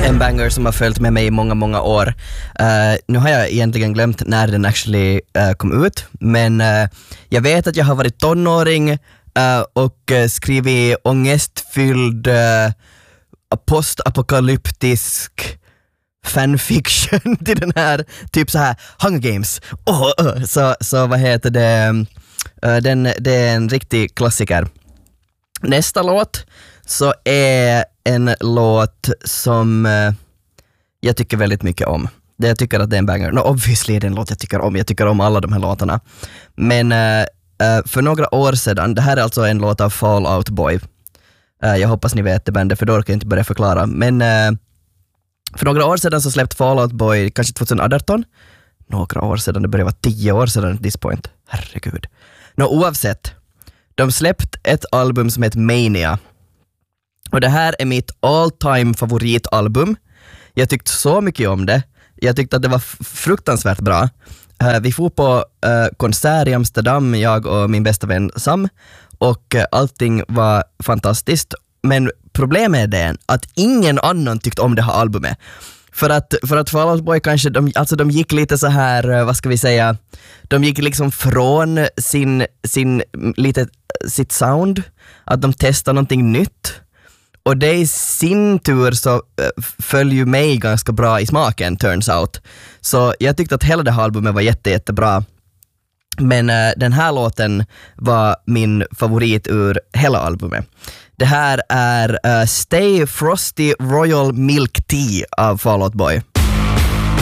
En banger som har följt med mig i många år. Nu har jag egentligen glömt när den actually kom ut, men jag vet att jag har varit tonåring och skrivit ångestfylld postapokalyptisk fanfiction till den här, typ så här Hunger Games. Så vad heter det? Det är en riktig klassiker. Nästa låt så är en låt som jag tycker väldigt mycket om. Jag tycker att det är en banger. Obviously är det en låt jag tycker om. Jag tycker om alla de här låtarna. Men för några år sedan, det här är alltså en låt av Fall Out Boy. Jag hoppas ni vet det bandet, för då orkar jag inte börja förklara. Men för några år sedan så släppte Fall Out Boy, kanske 2018. Några år sedan, det börjar vara 10 år sedan at this point. Herregud. Oavsett, de släppte ett album som heter Mania. Och det här är mitt all-time favoritalbum. Jag tyckte så mycket om det. Jag tyckte att det var fruktansvärt bra. Vi får på konsert i Amsterdam, jag och min bästa vän Sam. Och allting var fantastiskt. Men problemet är det att ingen annan tyckte om det här albumet. För att Fall Out Boy kanske, de gick lite så här, vad ska vi säga, de gick liksom från sitt sound, att de testade någonting nytt. Och det i sin tur så följer ju mig ganska bra i smaken, turns out. Så jag tyckte att hela det här albumet var jättebra. Men den här låten var min favorit ur hela albumet. Det här är Stay Frosty Royal Milk Tea av Fall Out Boy.